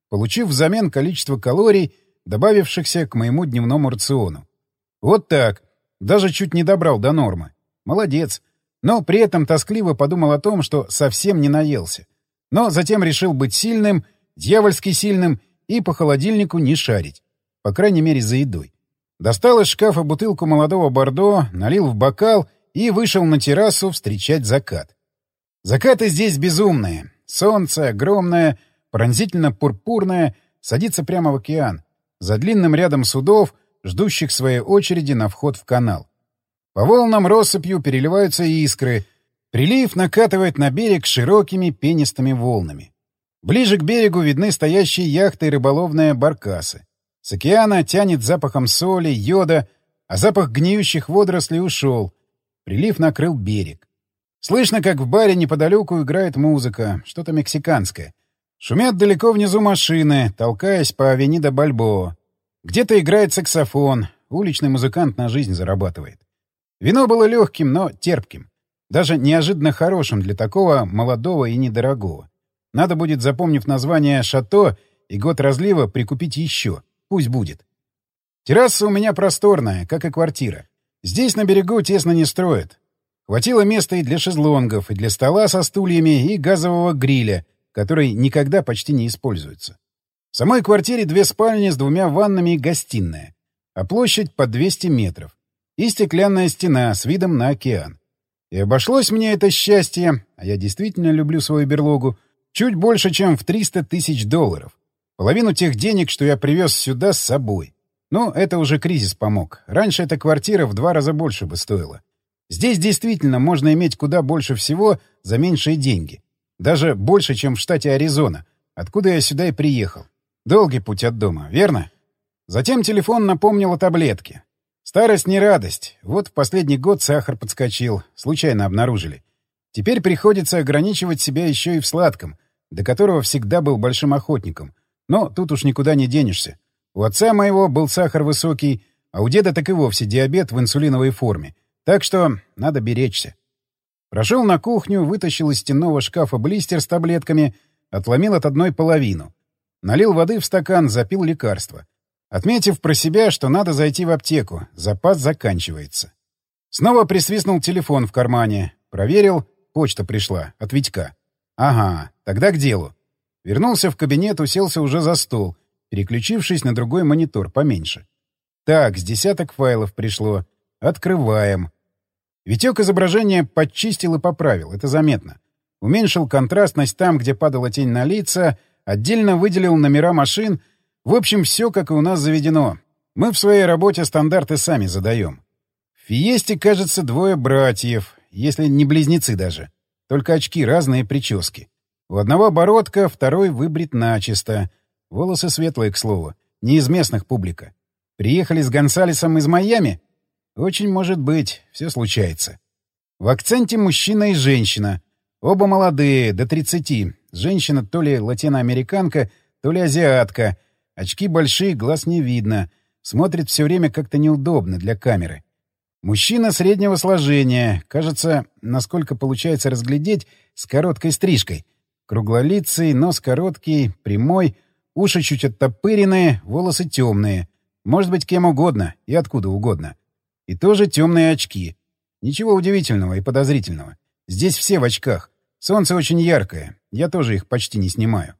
получив взамен количество калорий, добавившихся к моему дневному рациону. Вот так. Даже чуть не добрал до нормы. Молодец. Но при этом тоскливо подумал о том, что совсем не наелся. Но затем решил быть сильным, дьявольски сильным, и по холодильнику не шарить. По крайней мере, за едой. Достал из шкафа бутылку молодого бордо, налил в бокал и вышел на террасу встречать закат. Закаты здесь безумные. Солнце огромное, пронзительно-пурпурное, садится прямо в океан, за длинным рядом судов, ждущих своей очереди на вход в канал. По волнам россыпью переливаются искры. Прилив накатывает на берег широкими пенистыми волнами. Ближе к берегу видны стоящие яхты и рыболовные баркасы. С океана тянет запахом соли, йода, а запах гниющих водорослей ушел. Прилив накрыл берег. Слышно, как в баре неподалеку играет музыка, что-то мексиканское. Шумят далеко внизу машины, толкаясь по авенида Бальбоа. Где-то играет саксофон, уличный музыкант на жизнь зарабатывает. Вино было легким, но терпким. Даже неожиданно хорошим для такого молодого и недорогого. Надо будет, запомнив название «Шато» и год разлива, прикупить еще. Пусть будет. Терраса у меня просторная, как и квартира. Здесь на берегу тесно не строят. Хватило места и для шезлонгов, и для стола со стульями, и газового гриля, который никогда почти не используется. В самой квартире 2 спальни с 2 ваннами и гостиная, а площадь по 200 метров, и стеклянная стена с видом на океан. И обошлось мне это счастье, а я действительно люблю свою берлогу, чуть больше, чем в $300 000. Половину тех денег, что я привез сюда с собой. Но это уже кризис помог. Раньше эта квартира в 2 раза больше бы стоила. Здесь действительно можно иметь куда больше всего за меньшие деньги. Даже больше, чем в штате Аризона, откуда я сюда и приехал. Долгий путь от дома, верно? Затем телефон напомнил о таблетке. Старость не радость. Вот в последний год сахар подскочил. Случайно обнаружили. Теперь приходится ограничивать себя еще и в сладком, до которого всегда был большим охотником. Но тут уж никуда не денешься. У отца моего был сахар высокий, а у деда так и вовсе диабет в инсулиновой форме. Так что надо беречься. Прошел на кухню, вытащил из стенного шкафа блистер с таблетками, отломил от одной половину. Налил воды в стакан, запил лекарство. Отметив про себя, что надо зайти в аптеку, запас заканчивается. Снова присвистнул телефон в кармане. Проверил, почта пришла, от Витька. Ага, тогда к делу. Вернулся в кабинет, уселся уже за стол, переключившись на другой монитор, поменьше. Так, с 10 файлов пришло. Открываем. Витек изображение подчистил и поправил, это заметно. Уменьшил контрастность там, где падала тень на лица, отдельно выделил номера машин. В общем, все, как и у нас заведено. Мы в своей работе стандарты сами задаем. В «Фиесте», кажется, 2 братьев, если не близнецы даже. Только очки, разные прически. У одного бородка, второй выбрит начисто. Волосы светлые, к слову. Не из местных публика. Приехали с Гонсалесом из Майами? Очень может быть, все случается. В акценте мужчина и женщина. Оба молодые, до 30. Женщина то ли латиноамериканка, то ли азиатка. Очки большие, глаз не видно. Смотрит все время как-то неудобно для камеры. Мужчина среднего сложения. Кажется, насколько получается разглядеть, с короткой стрижкой. Круглолицый, нос короткий, прямой, уши чуть оттопыренные, волосы темные. Может быть, кем угодно и откуда угодно. И тоже темные очки. Ничего удивительного и подозрительного. Здесь все в очках. Солнце очень яркое. Я тоже их почти не снимаю.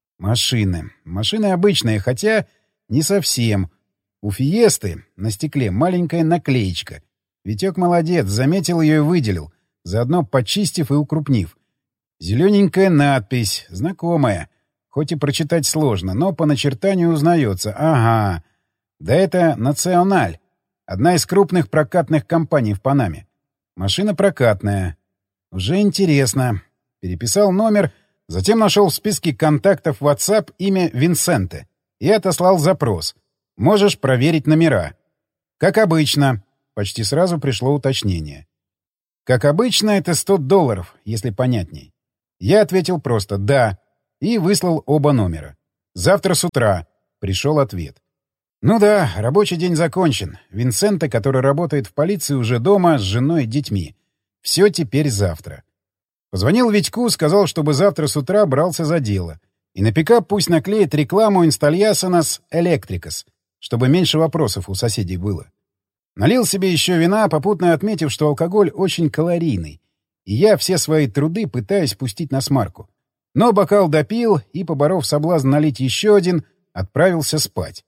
Машины. Машины обычные, хотя не совсем. У «Фиесты» на стекле маленькая наклеечка. Витек молодец, заметил ее и выделил, заодно почистив и укрупнив. Зелененькая надпись, знакомая. Хоть и прочитать сложно, но по начертанию узнается. Ага. Да это «Националь». Одна из крупных прокатных компаний в Панаме. Машина прокатная. Уже интересно. Переписал номер, затем нашел в списке контактов WhatsApp имя Винсенте и отослал запрос. Можешь проверить номера. Как обычно. Почти сразу пришло уточнение. Как обычно, это $100, если понятней. Я ответил просто «да» и выслал оба номера. Завтра с утра. Пришел ответ. Ну да, рабочий день закончен. Винсенте, который работает в полиции, уже дома с женой и детьми. Все теперь завтра. Позвонил Витьку, сказал, чтобы завтра с утра брался за дело. И на пикап пусть наклеит рекламу «Инстальясонас Электрикас», чтобы меньше вопросов у соседей было. Налил себе еще вина, попутно отметив, что алкоголь очень калорийный, и я все свои труды пытаюсь пустить на смарку. Но бокал допил и, поборов соблазн налить еще один, отправился спать.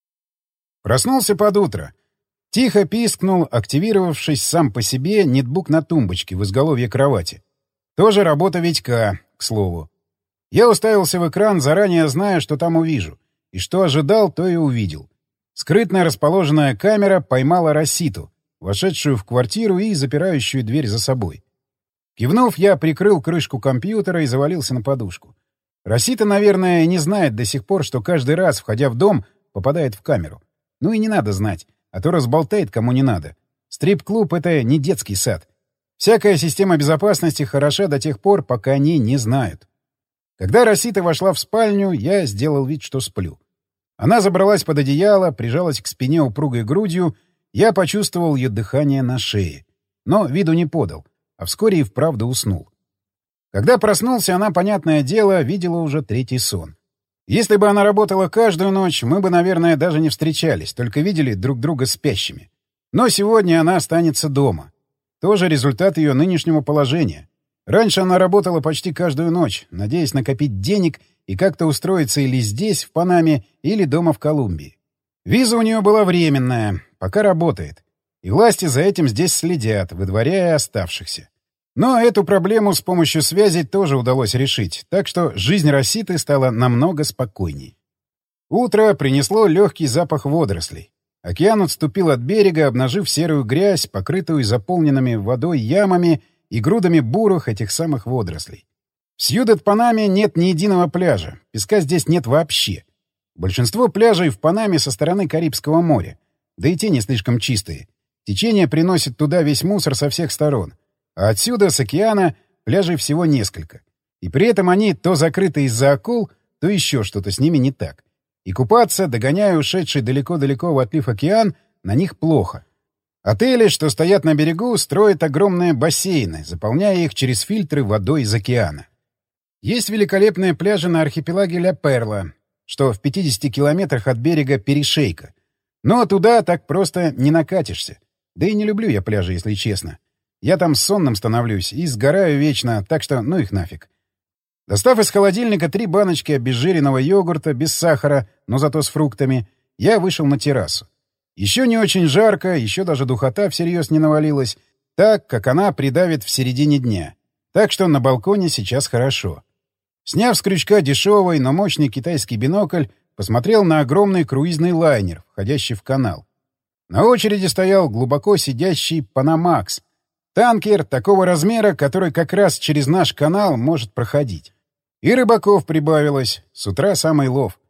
Проснулся под утро. Тихо пискнул, активировавшись сам по себе, нетбук на тумбочке в изголовье кровати. Тоже работа Витька, к слову. Я уставился в экран, заранее зная, что там увижу. И что ожидал, то и увидел. Скрытно расположенная камера поймала Роситу, вошедшую в квартиру и запирающую дверь за собой. Кивнув, я прикрыл крышку компьютера и завалился на подушку. Росита, наверное, не знает до сих пор, что каждый раз, входя в дом, попадает в камеру. Ну и не надо знать, а то разболтает кому не надо. Стрип-клуб — это не детский сад. Всякая система безопасности хороша до тех пор, пока они не знают. Когда Росита вошла в спальню, я сделал вид, что сплю. Она забралась под одеяло, прижалась к спине упругой грудью, я почувствовал ее дыхание на шее. Но виду не подал, а вскоре и вправду уснул. Когда проснулся, она, понятное дело, видела уже третий сон. Если бы она работала каждую ночь, мы бы, наверное, даже не встречались, только видели друг друга спящими. Но сегодня она останется дома. Тоже результат ее нынешнего положения. Раньше она работала почти каждую ночь, надеясь накопить денег и как-то устроиться или здесь, в Панаме, или дома в Колумбии. Виза у нее была временная, пока работает. И власти за этим здесь следят, выдворяя оставшихся. Но эту проблему с помощью связей тоже удалось решить, так что жизнь Роситы стала намного спокойней. Утро принесло легкий запах водорослей. Океан отступил от берега, обнажив серую грязь, покрытую заполненными водой ямами и грудами бурых этих самых водорослей. В Сьюдад-Панаме нет ни единого пляжа, песка здесь нет вообще. Большинство пляжей в Панаме со стороны Карибского моря, да и те не слишком чистые. Течение приносит туда весь мусор со всех сторон. А отсюда, с океана, пляжей всего несколько. И при этом они то закрыты из-за акул, то еще что-то с ними не так. И купаться, догоняя ушедший далеко-далеко в отлив океан, на них плохо. Отели, что стоят на берегу, строят огромные бассейны, заполняя их через фильтры водой из океана. Есть великолепные пляжи на архипелаге Ля Перла, что в 50 километрах от берега Перешейка. Но туда так просто не накатишься. Да и не люблю я пляжи, если честно. Я там сонным становлюсь и сгораю вечно, так что ну их нафиг. Достав из холодильника 3 баночки обезжиренного йогурта без сахара, но зато с фруктами, я вышел на террасу. Еще не очень жарко, еще даже духота всерьез не навалилась, так, как она придавит в середине дня. Так что на балконе сейчас хорошо. Сняв с крючка дешевый, но мощный китайский бинокль, посмотрел на огромный круизный лайнер, входящий в канал. На очереди стоял глубоко сидящий «Панамакс». Танкер такого размера, который как раз через наш канал может проходить. И рыбаков прибавилось. С утра самый лов.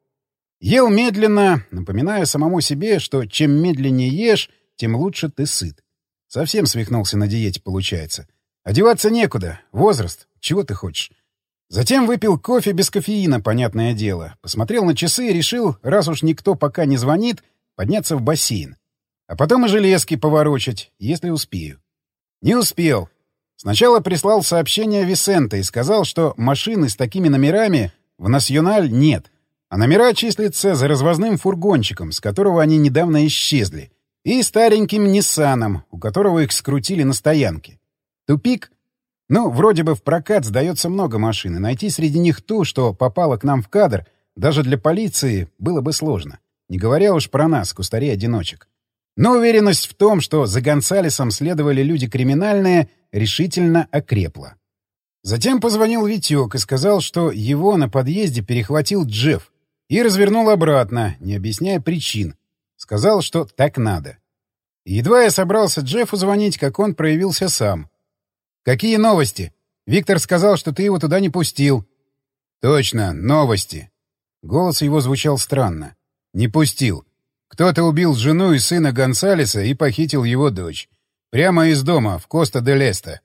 Ел медленно, напоминая самому себе, что чем медленнее ешь, тем лучше ты сыт. Совсем свихнулся на диете, получается. Одеваться некуда. Возраст. Чего ты хочешь? Затем выпил кофе без кофеина, понятное дело. Посмотрел на часы и решил, раз уж никто пока не звонит, подняться в бассейн. А потом и железки поворочить, если успею. Не успел. Сначала прислал сообщение Висенте и сказал, что машины с такими номерами в Насьональ нет, а номера числятся за развозным фургончиком, с которого они недавно исчезли, и стареньким Ниссаном, у которого их скрутили на стоянке. Тупик? Ну, вроде бы в прокат сдается много машин, и найти среди них ту, что попала к нам в кадр, даже для полиции было бы сложно. Не говоря уж про нас, кустарей-одиночек. Но уверенность в том, что за Гонсалесом следовали люди криминальные, решительно окрепла. Затем позвонил Витек и сказал, что его на подъезде перехватил Джефф и развернул обратно, не объясняя причин. Сказал, что так надо. И едва я собрался Джеффу звонить, как он проявился сам. «Какие новости? Виктор сказал, что ты его туда не пустил». «Точно, новости». Голос его звучал странно. «Не пустил. Кто-то убил жену и сына Гонсалеса и похитил его дочь. Прямо из дома, в Коста-де-Леста».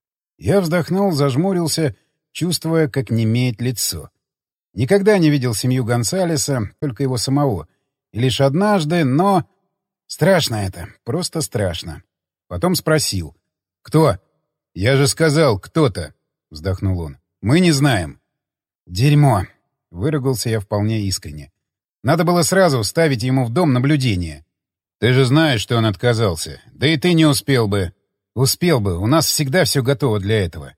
Я вздохнул, зажмурился, чувствуя, как немеет лицо. Никогда не видел семью Гонсалеса, только его самого. И лишь однажды, но... Страшно это, просто страшно. Потом спросил. «Кто?» «Я же сказал, кто-то», — вздохнул он. «Мы не знаем». «Дерьмо». выругался я вполне искренне. «Надо было сразу ставить ему в дом наблюдение». «Ты же знаешь, что он отказался. Да и ты не успел бы». «Успел бы. У нас всегда все готово для этого».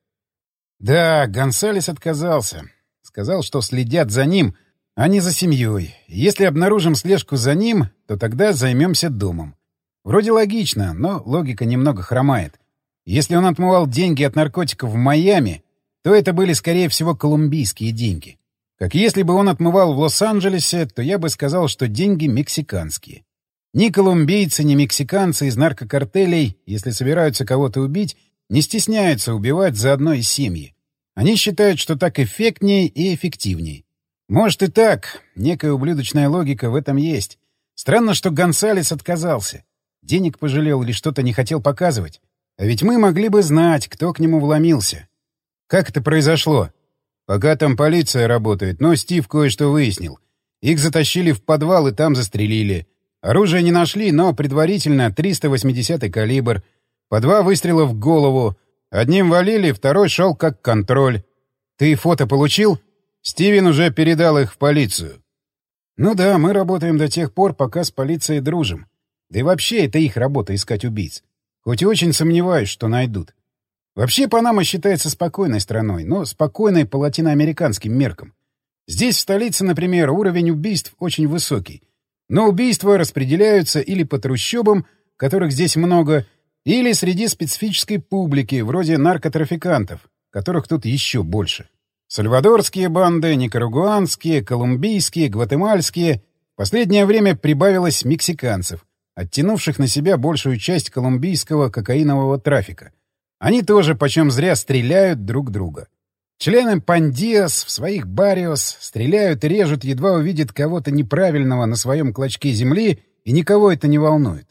Да, Гонсалес отказался. Сказал, что следят за ним, а не за семьей. Если обнаружим слежку за ним, то тогда займемся домом. Вроде логично, но логика немного хромает. Если он отмывал деньги от наркотиков в Майами, то это были, скорее всего, колумбийские деньги. Как если бы он отмывал в Лос-Анджелесе, то я бы сказал, что деньги мексиканские. Ни колумбийцы, ни мексиканцы из наркокартелей, если собираются кого-то убить, не стесняются убивать заодно и семьи. Они считают, что так эффектнее и эффективнее. Может и так, некая ублюдочная логика в этом есть. Странно, что Гонсалес отказался. Денег пожалел или что-то не хотел показывать. А ведь мы могли бы знать, кто к нему вломился. Как это произошло? Пока там полиция работает, но Стив кое-что выяснил. Их затащили в подвал и там застрелили. Оружие не нашли, но предварительно 380-й калибр. По 2 выстрела в голову. Одним валили, второй шел как контроль. Ты фото получил? Стивен уже передал их в полицию. Ну да, мы работаем до тех пор, пока с полицией дружим. Да и вообще это их работа — искать убийц. Хоть и очень сомневаюсь, что найдут. Вообще Панама считается спокойной страной, но спокойной по латиноамериканским меркам. Здесь, в столице, например, уровень убийств очень высокий. Но убийства распределяются или по трущобам, которых здесь много, или среди специфической публики, вроде наркотрафикантов, которых тут еще больше. Сальвадорские банды, никарагуанские, колумбийские, гватемальские. В последнее время прибавилось мексиканцев, оттянувших на себя большую часть колумбийского кокаинового трафика. Они тоже почем зря стреляют друг друга. Члены пандиос в своих барриос стреляют и режут, едва увидят кого-то неправильного на своем клочке земли, и никого это не волнует.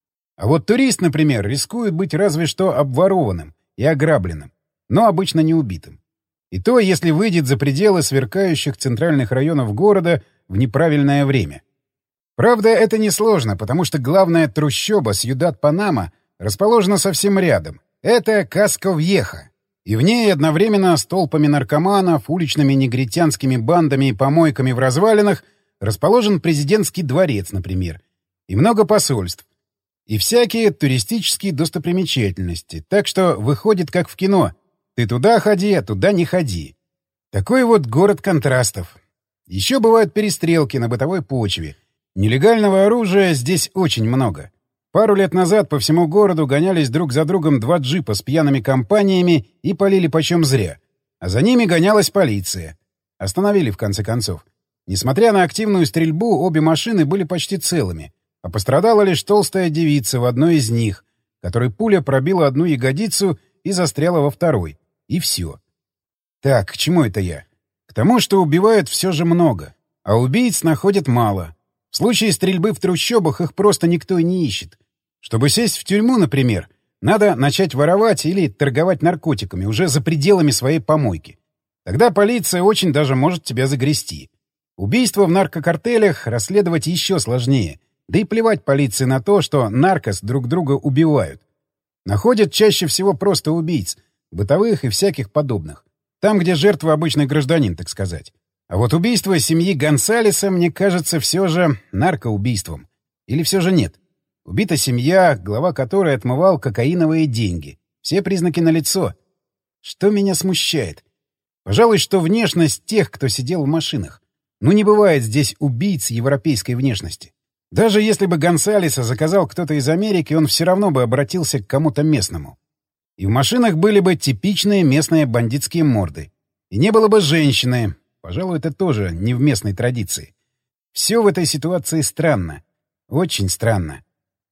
А вот турист, например, рискует быть разве что обворованным и ограбленным, но обычно не убитым. И то, если выйдет за пределы сверкающих центральных районов города в неправильное время. Правда, это несложно, потому что главная трущоба Сьюдад-Панама расположена совсем рядом. Это Каско-Вьеха. И в ней одновременно с толпами наркоманов, уличными негритянскими бандами и помойками в развалинах расположен президентский дворец, например, и много посольств, и всякие туристические достопримечательности. Так что выходит как в кино. Ты туда ходи, а туда не ходи. Такой вот город контрастов. Еще бывают перестрелки на бытовой почве. Нелегального оружия здесь очень много. Пару лет назад по всему городу гонялись друг за другом 2 джипа с пьяными компаниями и полили почем зря. А за ними гонялась полиция. Остановили в конце концов. Несмотря на активную стрельбу, обе машины были почти целыми. А пострадала лишь толстая девица в одной из них, которой пуля пробила одну ягодицу и застряла во второй. И все. Так, к чему это я? К тому, что убивают все же много, а убийц находят мало. В случае стрельбы в трущобах их просто никто и не ищет. Чтобы сесть в тюрьму, например, надо начать воровать или торговать наркотиками уже за пределами своей помойки. Тогда полиция очень даже может тебя загрести. Убийства в наркокартелях расследовать еще сложнее. Да и плевать полиции на то, что наркос друг друга убивают. Находят чаще всего просто убийц, бытовых и всяких подобных. Там, где жертва обычный гражданин, так сказать. А вот убийство семьи Гонсалеса, мне кажется, все же наркоубийством. Или все же нет? Убита семья, глава которой отмывал кокаиновые деньги. Все признаки налицо. Что меня смущает? Пожалуй, что внешность тех, кто сидел в машинах. Ну, не бывает здесь убийц европейской внешности. Даже если бы Гонсалеса заказал кто-то из Америки, он все равно бы обратился к кому-то местному. И в машинах были бы типичные местные бандитские морды. И не было бы женщины. Пожалуй, это тоже не в местной традиции. Все в этой ситуации странно. Очень странно.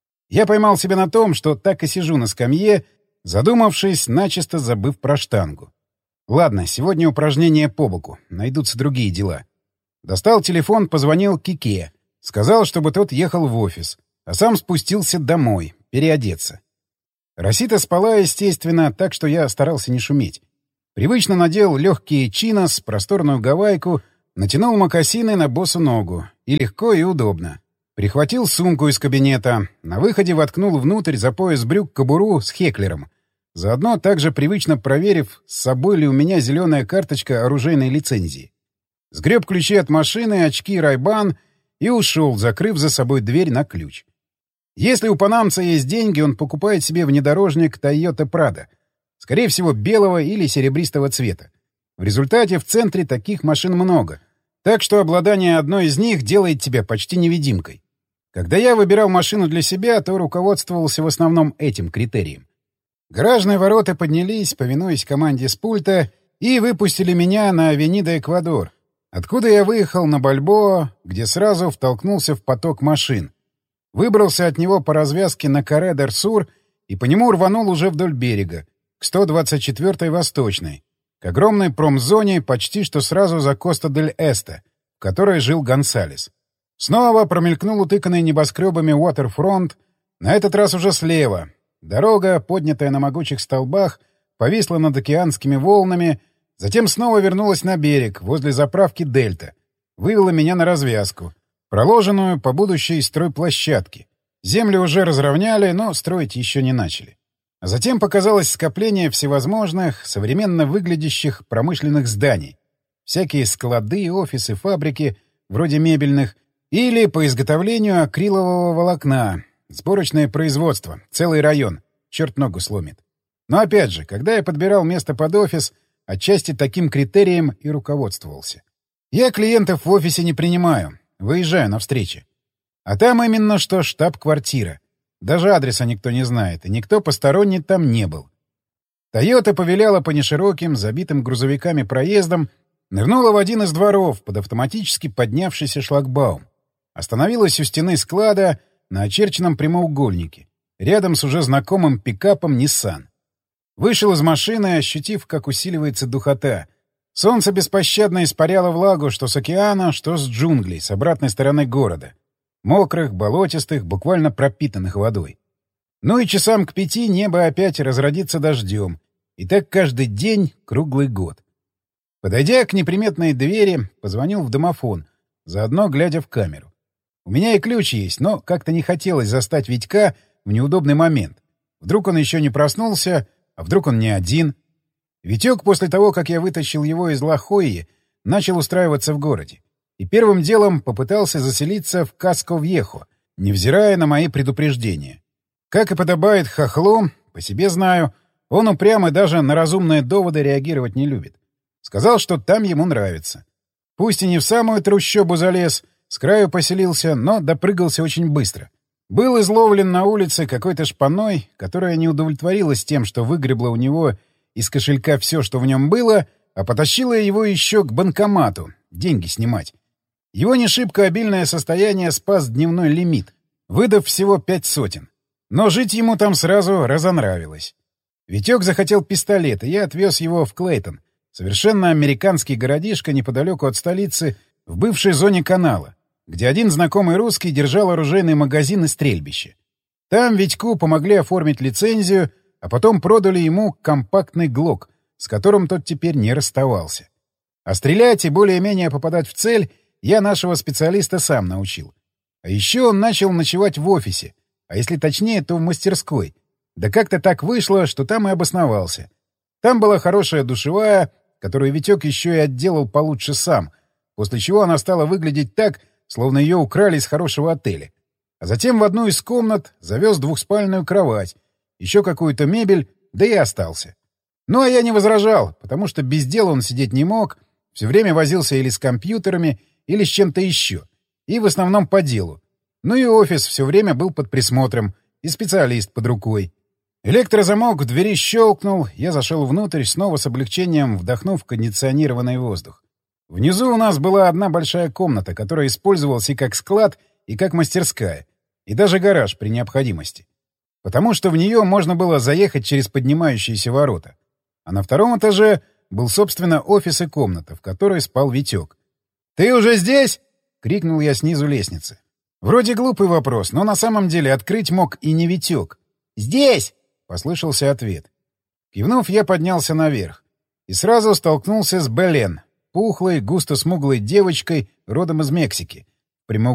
Я поймал себя на том, что так и сижу на скамье, задумавшись, начисто забыв про штангу. Ладно, сегодня упражнения по боку. Найдутся другие дела. Достал телефон, позвонил Кике. Сказал, чтобы тот ехал в офис, а сам спустился домой, переодеться. Росита спала, естественно, так что я старался не шуметь. Привычно надел легкие чинос, просторную гавайку, натянул мокасины на босу ногу. И легко, и удобно. Прихватил сумку из кабинета. На выходе воткнул внутрь за пояс брюк кобуру с хеклером. Заодно также привычно проверив, с собой ли у меня зеленая карточка оружейной лицензии. Сгреб ключи от машины, очки Ray-Ban и ушел, закрыв за собой дверь на ключ. Если у панамца есть деньги, он покупает себе внедорожник Toyota Prado, скорее всего, белого или серебристого цвета. В результате в центре таких машин много, так что обладание одной из них делает тебя почти невидимкой. Когда я выбирал машину для себя, то руководствовался в основном этим критерием. Гаражные ворота поднялись, повинуясь команде с пульта, и выпустили меня на Авенида Эквадор, откуда я выехал на Бальбоа, где сразу втолкнулся в поток машин. Выбрался от него по развязке на Каре-дер-Сур и по нему рванул уже вдоль берега, к 124-й Восточной, к огромной промзоне почти что сразу за Коста-дель-Эсте, в которой жил Гонсалес. Снова промелькнул утыканный небоскребами Уотерфронт, на этот раз уже слева. Дорога, поднятая на могучих столбах, повисла над океанскими волнами, затем снова вернулась на берег, возле заправки «Дельта», вывела меня на развязку, проложенную по будущей стройплощадке. Землю уже разровняли, но строить еще не начали. А затем показалось скопление всевозможных, современно выглядящих промышленных зданий. Всякие склады, офисы, фабрики, вроде мебельных, или по изготовлению акрилового волокна, сборочное производство, целый район, черт ногу сломит. Но опять же, когда я подбирал место под офис, отчасти таким критерием и руководствовался. Я клиентов в офисе не принимаю, выезжаю на встречи. А там именно что штаб-квартира. Даже адреса никто не знает, и никто посторонний там не был. «Тойота» повиляла по нешироким, забитым грузовиками проездам, нырнула в один из дворов под автоматически поднявшийся шлагбаум. Остановилась у стены склада на очерченном прямоугольнике, рядом с уже знакомым пикапом Nissan. Вышел из машины, ощутив, как усиливается духота. Солнце беспощадно испаряло влагу что с океана, что с джунглей, с обратной стороны города. Мокрых, болотистых, буквально пропитанных водой. Ну и часам к 5 небо опять разродится дождем. И так каждый день, круглый год. Подойдя к неприметной двери, позвонил в домофон, заодно глядя в камеру. У меня и ключ есть, но как-то не хотелось застать Витька в неудобный момент. Вдруг он еще не проснулся, а вдруг он не один. Витек после того, как я вытащил его из Ла-Хойи, начал устраиваться в городе. И первым делом попытался заселиться в Каско-Вьехо, невзирая на мои предупреждения. Как и подобает хохлу, по себе знаю, он упрямо даже на разумные доводы реагировать не любит. Сказал, что там ему нравится. Пусть и не в самую трущобу залез, с краю поселился, но допрыгался очень быстро. Был изловлен на улице какой-то шпаной, которая не удовлетворилась тем, что выгребла у него из кошелька все, что в нем было, а потащила его еще к банкомату, деньги снимать. Его не шибко обильное состояние спас дневной лимит, выдав всего 500. Но жить ему там сразу разонравилось. Витек захотел пистолет, и я отвез его в Клейтон, совершенно американский городишко неподалеку от столицы, в бывшей зоне канала, где один знакомый русский держал оружейный магазин и стрельбище. Там Витьку помогли оформить лицензию, а потом продали ему компактный ГЛОК, с которым тот теперь не расставался. А стрелять и более-менее попадать в цель я нашего специалиста сам научил. А еще он начал ночевать в офисе, а если точнее, то в мастерской. Да как-то так вышло, что там и обосновался. Там была хорошая душевая, которую Витек еще и отделал получше сам, после чего она стала выглядеть так, словно ее украли из хорошего отеля. А затем в одну из комнат завез двухспальную кровать, еще какую-то мебель, да и остался. Ну, а я не возражал, потому что без дела он сидеть не мог, все время возился или с компьютерами, или с чем-то еще. И в основном по делу. Ну и офис все время был под присмотром, и специалист под рукой. Электрозамок в двери щелкнул, я зашел внутрь, снова с облегчением вдохнув кондиционированный воздух. Внизу у нас была одна большая комната, которая использовалась и как склад, и как мастерская, и даже гараж при необходимости. Потому что в нее можно было заехать через поднимающиеся ворота. А на втором этаже был, собственно, офис и комната, в которой спал Витек. «Ты уже здесь?» — крикнул я снизу лестницы. Вроде глупый вопрос, но на самом деле открыть мог и не Витек. «Здесь!» — послышался ответ. Кивнув, я поднялся наверх. И сразу столкнулся с Белен, пухлой, густо смуглой девочкой, родом из Мексики,